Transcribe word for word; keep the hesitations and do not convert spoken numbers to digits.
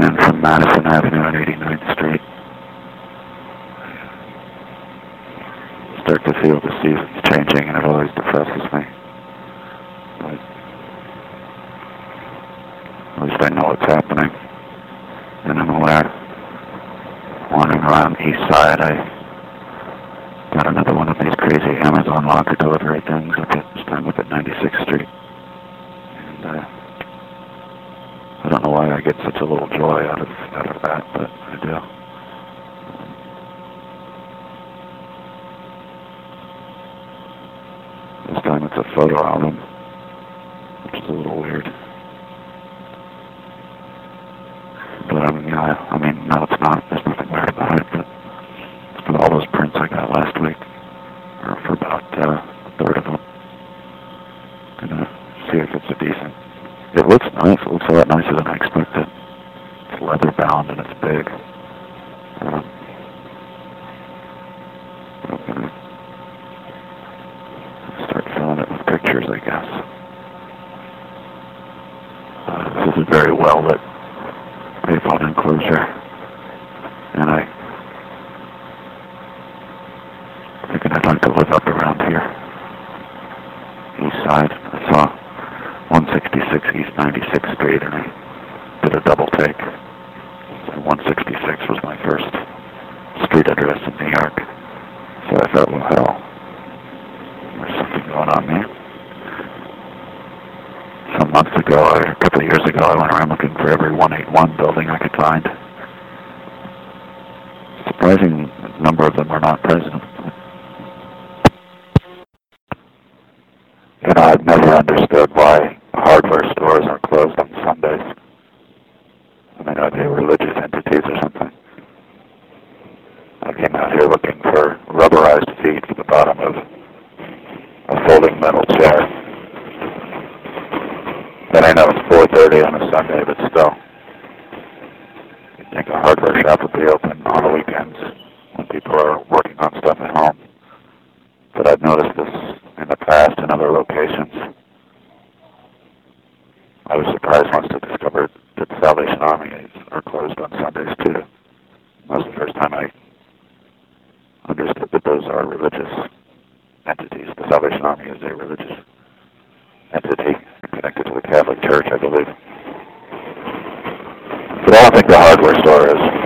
in from Madison Avenue and eighty-ninth Street. Start to feel the seasons changing, and it always depresses me. But at least I know what's happening, and I'm aware. Wandering around the east side, I got another one of these crazy Amazon locker delivery things up at, this time up at ninety-sixth Street. And uh, I don't know why I get such a little joy out of out of that, but I do. This time it's a photo album, which is a little weird. But I mean, yeah, I mean, no, it's not. There's nothing weird about it. But for all those prints I got last week, or for about uh, a third of them, gonna see if it's a decent. It looks nice. It looks a lot nicer than I expected. It's leather bound and it's big. Um, I'm gonna start filling it with pictures, I guess. Uh, this is a very well lit payphone enclosure, and I thinking I'd like to live up around here. East side. I saw one sixty-six East ninety-sixth Street, and I did a double take. So one sixty-six was my first street address in New York. So I thought, well, hell, there's something going on there. Some months ago, or a couple of years ago, I went around looking for every one eighty-one building I could find. Surprising number of them are not present. You know, I've never understood why hardware stores are closed on Sundays. I mean, are they religious entities or something? I came out here looking for rubberized feet for the bottom of a folding metal chair. And I know it's four thirty on a Sunday, but still. You'd think a hardware shop would be open on the weekends when people are working on stuff at home. But I've noticed this in the past in other locations. I was surprised once to discover that the Salvation Army are closed on Sundays too. That was the first time I understood that those are religious entities. The Salvation Army is a religious entity connected to the Catholic Church, I believe. But I don't think the hardware store is.